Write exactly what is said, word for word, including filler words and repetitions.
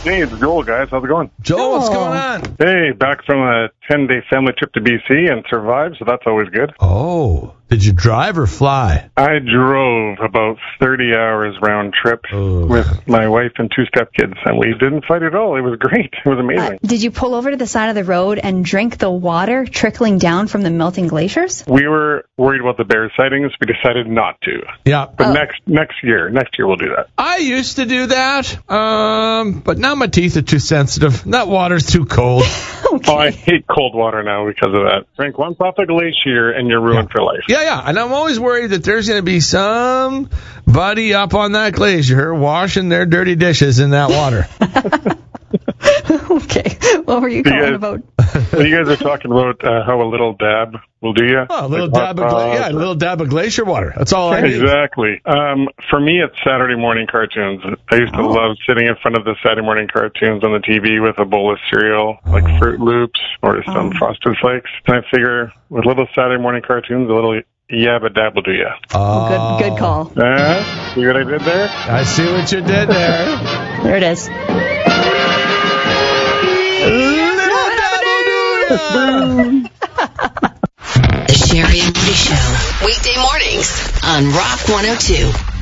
Hey, it's Joel, guys. How's it going? Joel, what's going on? Hey, back from a ten-day family trip to B C and survived, so that's always good. Oh, did you drive or fly? I drove about thirty hours round trip Oh. with my wife and two stepkids, and we didn't fight at all. It was great. It was amazing. Uh, did you pull over to the side of the road and drink the water trickling down from the melting glaciers? We were worried about the bear sightings. We decided not to. Yeah. But Oh. next next year, next year we'll do that. I used to do that, um, but now my teeth are too sensitive. That water's too cold. Okay. Oh, I hate cold water now because of that. Drink once off a glacier and you're ruined for life. Yeah, yeah, and I'm always worried that there's going to be somebody up on that glacier washing their dirty dishes in that water. Okay. What were you You calling guys- about? Well, you guys are talking about uh, how a little dab will do you. Oh, a little Like dab of hot gla- sauce yeah, a or- little dab of glacier water. That's all I need. Exactly. Um, for me, it's Saturday morning cartoons. I used to Oh. love sitting in front of the Saturday morning cartoons on the T V with a bowl of cereal, like Fruit Loops or some Oh. Frosted Flakes. And I figure with little Saturday morning cartoons, a little yabba dab will do ya. Oh, Good, good call. Uh, see what I did there? I see what you did there. There it is. The Sherry and Woody Show. Weekday mornings on Rock one oh two.